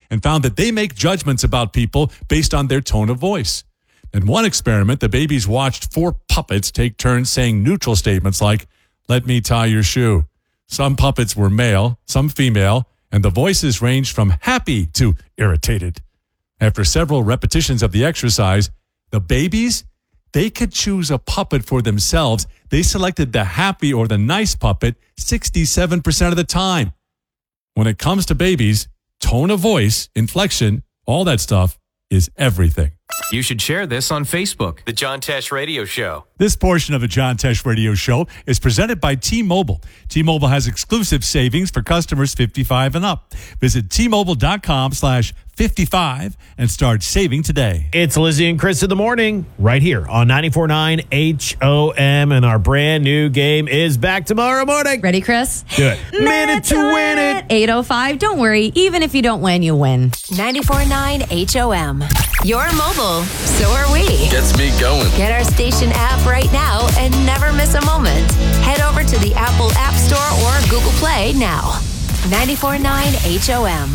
and found that they make judgments about people based on their tone of voice. In one experiment, the babies watched 4 puppets take turns saying neutral statements like, "Let me tie your shoe." Some puppets were male, some female, and the voices ranged from happy to irritated. After several repetitions of the exercise, the babies, they could choose a puppet for themselves. They selected the happy or the nice puppet 67% of the time. When it comes to babies, tone of voice, inflection, all that stuff is everything. You should share this on Facebook. The John Tesh Radio Show. This portion of the John Tesh Radio Show is presented by T-Mobile. T-Mobile has exclusive savings for customers 55 and up. Visit T-Mobile.com/55 and start saving today. It's Lizzie and Chris in the morning, right here on 94.9 HOM, and our brand new game is back tomorrow morning. Ready, Chris? Do it. Minute to win it. 8:05. Don't worry. Even if you don't win, you win. 94.9 HOM. You're mobile, so are we. Gets me going. Get our station app right now and never miss a moment. Head over to the Apple App Store or Google Play now. 94.9 HOM.